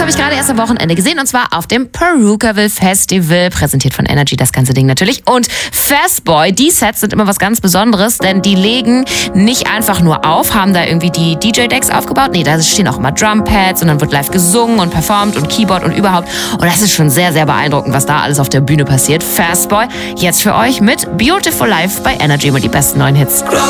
habe ich gerade erst am Wochenende gesehen, und zwar auf dem Perukaville Festival, präsentiert von Energy, das ganze Ding natürlich. Und Fastboy, die Sets sind immer was ganz Besonderes, denn die legen nicht einfach nur auf, haben da irgendwie die DJ-Decks aufgebaut. Nee, da stehen auch immer Drumpads und dann wird live gesungen und performt und Keyboard und überhaupt. Und das ist schon sehr, sehr beeindruckend, was da alles auf der Bühne passiert. Fastboy, jetzt für euch mit Beautiful Life bei Energy mit die besten neuen Hits.